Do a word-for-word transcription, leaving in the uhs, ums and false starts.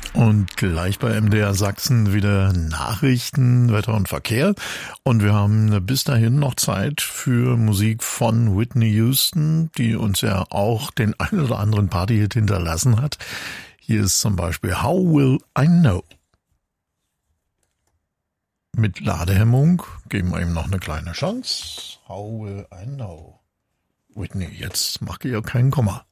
Und gleich bei M D R Sachsen wieder Nachrichten, Wetter und Verkehr. Und wir haben bis dahin noch Zeit für Musik von Whitney Houston, die uns ja auch den ein oder anderen Partyhit hinterlassen hat. Hier ist zum Beispiel How Will I Know? Mit Ladehemmung geben wir ihm noch eine kleine Chance. How Will I Know? Whitney, jetzt mach ihr keinen Komma.